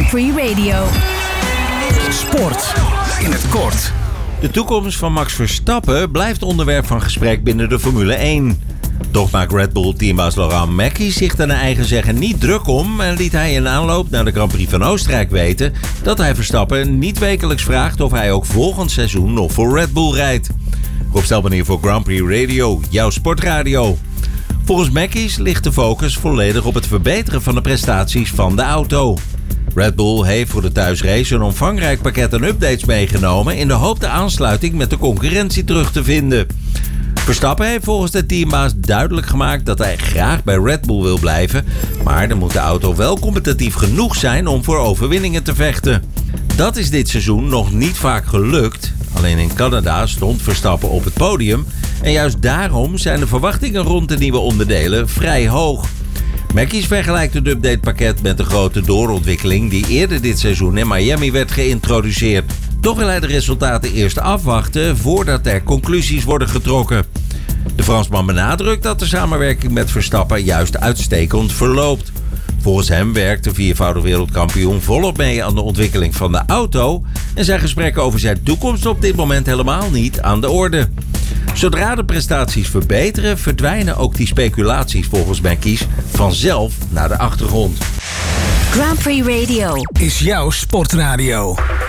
Prix Radio. Sport in het kort. De toekomst van Max Verstappen blijft onderwerp van gesprek binnen de Formule 1. Toch maakt Red Bull-teambaas Laurent Mekies zich er naar eigen zeggen niet druk om en liet hij in aanloop naar de Grand Prix van Oostenrijk weten dat hij Verstappen niet wekelijks vraagt of hij ook volgend seizoen nog voor Red Bull rijdt. Rob Stelman hier voor Grand Prix Radio, jouw sportradio. Volgens Mekies ligt de focus volledig op het verbeteren van de prestaties van de auto. Red Bull heeft voor de thuisrace een omvangrijk pakket aan updates meegenomen in de hoop de aansluiting met de concurrentie terug te vinden. Verstappen heeft volgens de teambaas duidelijk gemaakt dat hij graag bij Red Bull wil blijven, maar dan moet de auto wel competitief genoeg zijn om voor overwinningen te vechten. Dat is dit seizoen nog niet vaak gelukt. Alleen in Canada stond Verstappen op het podium en juist daarom zijn de verwachtingen rond de nieuwe onderdelen vrij hoog. Mekies vergelijkt het updatepakket met de grote doorontwikkeling die eerder dit seizoen in Miami werd geïntroduceerd. Toch wil hij de resultaten eerst afwachten voordat er conclusies worden getrokken. De Fransman benadrukt dat de samenwerking met Verstappen juist uitstekend verloopt. Volgens hem werkt de viervoudig wereldkampioen volop mee aan de ontwikkeling van de auto en zijn gesprekken over zijn toekomst op dit moment helemaal niet aan de orde. Zodra de prestaties verbeteren, verdwijnen ook die speculaties volgens Mekies vanzelf naar de achtergrond. Grand Prix Radio Is jouw sportradio.